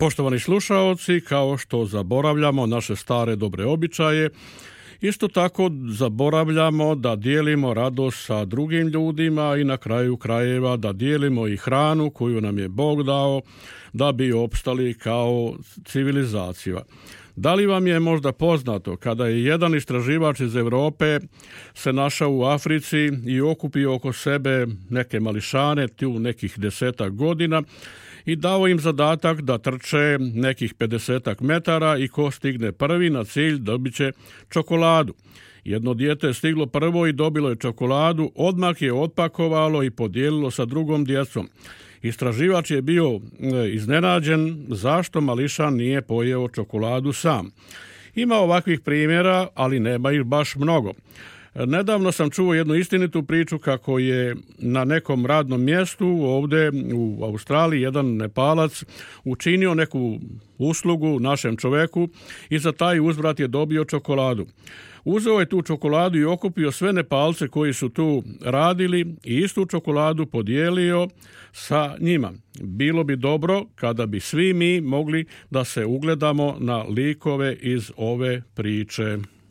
Poštovani slušaoci, kao što zaboravljamo naše stare dobre običaje, isto tako zaboravljamo da dijelimo radost sa drugim ljudima i na kraju krajeva da dijelimo i hranu koju nam je Bog dao da bi opstali kao civilizacija. Da li vam je možda poznato kada je jedan istraživač iz Europe se našao u Africi i okupio oko sebe neke mališane, tu nekih 10 godina, i dao im zadatak da trče nekih 50 metara i ko stigne prvi na cilj dobit će čokoladu. Jedno dijete je stiglo prvo i dobilo je čokoladu, odmah je otpakovalo i podijelilo sa drugom djecom. Istraživač je bio iznenađen zašto mališan nije pojeo čokoladu sam. Ima ovakvih primjera, ali nema ih baš mnogo. Nedavno sam čuo jednu istinitu priču kako je na nekom radnom mjestu ovdje u Australiji jedan Nepalac učinio neku uslugu našem čoveku i za taj uzvrat je dobio čokoladu. Uzeo je tu čokoladu i okupio sve Nepalce koji su tu radili i istu čokoladu podijelio sa njima. Bilo bi dobro kada bi svi mi mogli da se ugledamo na likove iz ove priče.